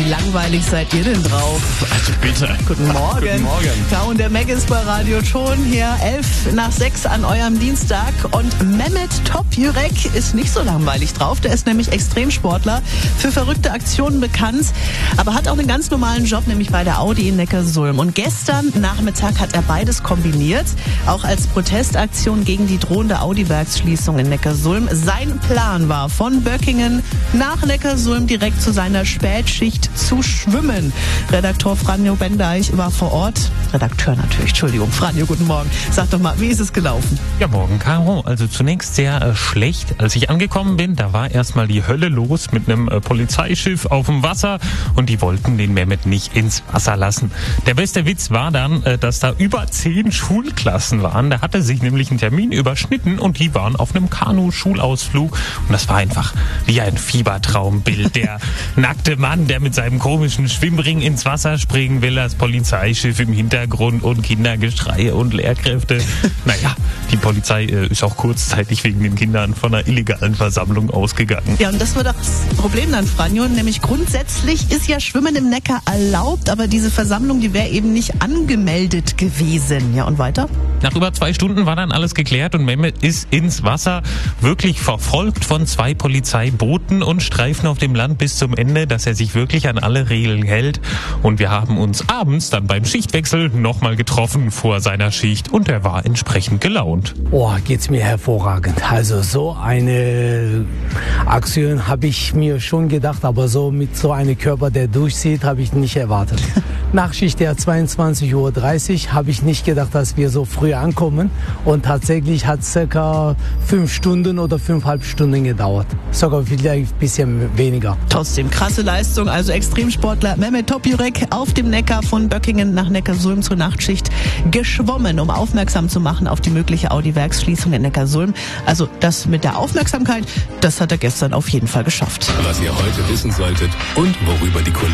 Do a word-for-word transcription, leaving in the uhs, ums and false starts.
wie langweilig seid ihr denn drauf? Also bitte. Guten Morgen. Guten Morgen. Ja, und der Meg ist bei Radio Thon hier, elf nach sechs an eurem Dienstag. Und Mehmet Topjürek ist nicht so langweilig drauf. Der ist nämlich Extremsportler, für verrückte Aktionen bekannt, aber hat auch einen ganz normalen Job, nämlich bei der Audi in Neckarsulm. Und gestern Nachmittag hat er beides kombiniert, auch als Protestaktion gegen die drohende Audi-Werksschließung in Neckarsulm. Sein Plan war, von Böckingen nach Neckarsulm direkt zu seiner Spätschicht zu schwimmen. Redakteur Franjo Bendeich war vor Ort. Redakteur natürlich, Entschuldigung. Franjo, guten Morgen. Sag doch mal, wie ist es gelaufen? Ja, morgen, Caro. Also zunächst sehr äh, schlecht. Als ich angekommen bin, da war erstmal die Hölle los mit einem äh, Polizeischiff auf dem Wasser und die wollten den Mehmet nicht ins Wasser lassen. Der beste Witz war dann, äh, dass da über zehn Schulklassen waren. Da hatte sich nämlich ein Termin überschnitten und die waren auf einem Kanu-Schulausflug und das war einfach wie ein Fiebertraumbild. Der nackte Mann, der mit seinem komischen Schwimmring ins Wasser springen will, das Polizeischiff im Hintergrund und Kindergeschreie und Lehrkräfte. Naja, die Polizei äh, ist auch kurzzeitig wegen den Kindern von einer illegalen Versammlung ausgegangen. Ja, und das war doch das Problem dann, Franjo, nämlich grundsätzlich ist ja Schwimmen im Neckar erlaubt, aber diese Versammlung, die wäre eben nicht angemeldet gewesen. Ja, und weiter? Nach über zwei Stunden war dann alles geklärt und Mehmet ist ins Wasser, wirklich verfolgt von zwei Polizeibooten und Streifen auf dem Land bis zum Ende, dass er sich wirklich an alle Regeln hält. Und wir haben uns abends dann beim Schichtwechsel nochmal getroffen vor seiner Schicht und er war entsprechend gelaunt. Oh, geht's mir hervorragend. Also so eine Aktion habe ich mir schon gedacht, aber so mit so einem Körper, der durchzieht, habe ich nicht erwartet. Nachschicht der zweiundzwanzig Uhr dreißig habe ich nicht gedacht, dass wir so früh ankommen und tatsächlich hat es circa fünf Stunden oder fünfeinhalb Stunden gedauert. Sogar vielleicht ein bisschen weniger. Trotzdem krasse Leistung, also Extremsportler Mehmet Topjürek auf dem Neckar von Böckingen nach Neckarsulm zur Nachtschicht geschwommen, um aufmerksam zu machen auf die mögliche Audi-Werksschließung in Neckarsulm. Also das mit der Aufmerksamkeit, das hat er gestern auf jeden Fall geschafft. Was ihr heute wissen solltet und worüber die Kollegen